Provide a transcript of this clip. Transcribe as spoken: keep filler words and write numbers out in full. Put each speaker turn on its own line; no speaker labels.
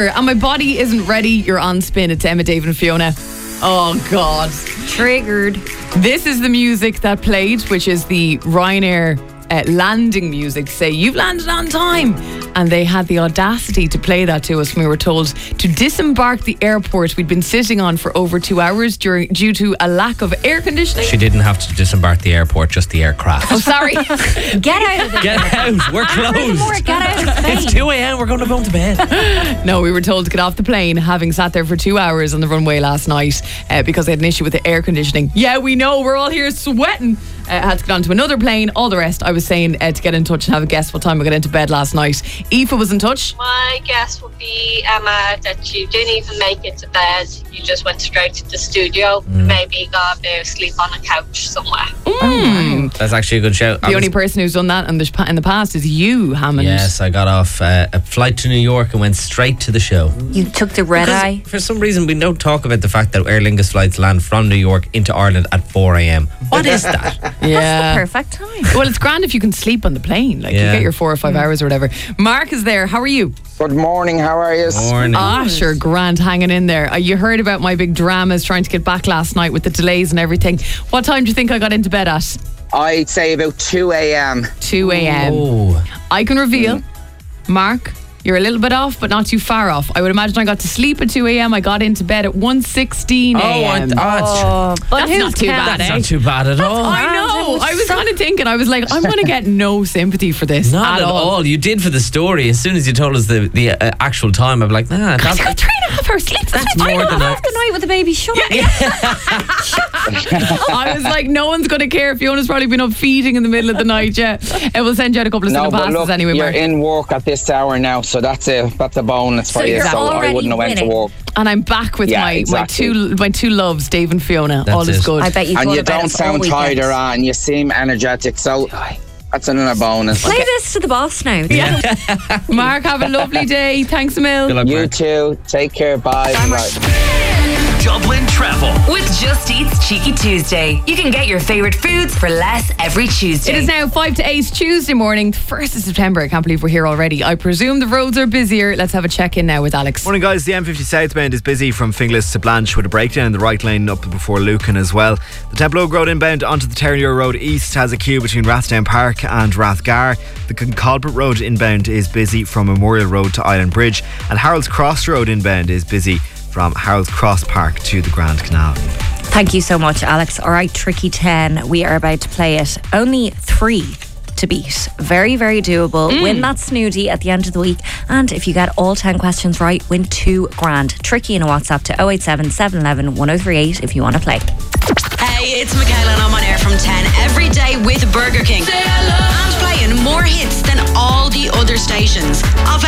and my body isn't ready. You're on Spin. It's Emma, Dave and Fiona. Oh God.
Triggered.
This is the music that played, which is the Ryanair uh, landing music. Say, you've landed on time. And they had the audacity to play that to us when we were told to disembark the airport we'd been sitting on for over two hours during due to a lack of air conditioning.
She didn't have to disembark the airport, just the aircraft.
Oh, sorry.
Get out of the
Get out, we're closed.
More, get out of Spain.
It's two a.m, we're going to go to bed.
No, we were told to get off the plane, having sat there for two hours on the runway last night uh, because they had an issue with the air conditioning. Yeah, we know, we're all here sweating. Uh, had to get onto another plane. All the rest, I was saying uh, to get in touch and have a guess what time I got into bed last night. Aoife was in touch.
My guess would be, Emma, that you didn't even make it to bed. You just went straight to the studio. Mm. Maybe got a bit of sleep on a couch somewhere.
Mm.
That's actually a good shout.
The
I
only
was,
person who's done that in the, in the past is you, Hammond.
Yes, I got off uh, a flight to New York and went straight to the show.
You took the red
Because
eye.
For some reason, we don't talk about the fact that Aer Lingus flights land from New York into Ireland at four a.m. What is that?
Yeah.
That's the perfect time.
Well, it's grand if you can sleep on the plane. Like,
Yeah.
you get your four or five hours or whatever. Mark is there. How are you?
Good morning, how are you?
Morning.
Ah, sure, grand, hanging in there. Uh, you heard about my big dramas trying to get back last night with the delays and everything. What time do you think I got into bed at?
I'd say about two a.m.
two a.m.
Oh.
I can reveal, Mark, you're a little bit off, but not too far off. I would imagine I got to sleep at two a.m. I got into bed at one sixteen a.m.
Oh, I-
Oh, but
That's
who's
not too
counting?
bad,
That's
eh?
not too bad at all.
I know.
was
I was
so-
kind of thinking, I was like, I'm going to get no sympathy for this
Not
at,
at all. You did for the story. As soon as you told us the, the uh, actual time, I'm like, nah,
I
that's,
got three and a half hours sleep.
that's
fine.
more than I...
Half the night with the baby shut.
I was like, no one's going to care. Fiona's probably been up feeding in the middle of the night. Yeah, and we'll send you out a couple of
No,
single
but
passes
look,
anyway,
you're
Mark.
in work at this hour now, so that's a that's a bonus for
So
you.
you're
So I
already
wouldn't have went to
winning.
work.
And I'm back with
Yeah,
my,
exactly.
my two my two loves, Dave and Fiona.
That's
All is
it.
good.
I bet you
And
thought
you
about
don't
us all
sound tired
weekend.
or on. You seem energetic, so that's another bonus.
Play this to the boss now.
Yeah. Mark, have a lovely day. Thanks a mil.
Good luck,
You
Mark.
too. Take care. Bye. Bye.
Dublin Travel with Just Eat's Cheeky Tuesday. You can get your favourite foods for less every Tuesday.
It is now five to eight Tuesday morning, first of September. I can't believe we're here already. I presume the roads are busier. Let's have a check-in now with Alex.
Morning guys, the M fifty southbound is busy from Finglas to Blanche with a breakdown in the right lane up before Lucan as well. The Templogue Road inbound onto the Terranure Road east has a queue between Rathdown Park and Rathgar. The Concolbert Road inbound is busy from Memorial Road to Island Bridge, and Harold's Cross Road inbound is busy from Harold's Cross Park to the Grand Canal.
Thank you so much, Alex. All right, Tricky ten. We are about to play it. Only three to beat. Very, very doable.
Mm.
Win that snooty at the end of the week. And if you get all ten questions right, win two grand. Tricky in a WhatsApp to oh eight seven, seven one one, one oh three eight if you want to play.
Hey, it's Michaela and I'm on air from ten every day with Burger King. Say hello